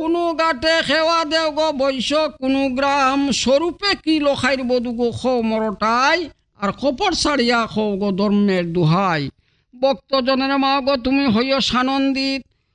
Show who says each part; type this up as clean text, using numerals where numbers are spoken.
Speaker 1: কোনো গাটে খেওয়া দেও গো বৈশ কোনো গ্রাম স্বরূপে কি লখাইর বধু গো খো মরটাই আর কপর ছাড়িয়া খো গো ধর্মের দুহাই। ভক্তজনের মা গো তুমি হইও সানন্দিত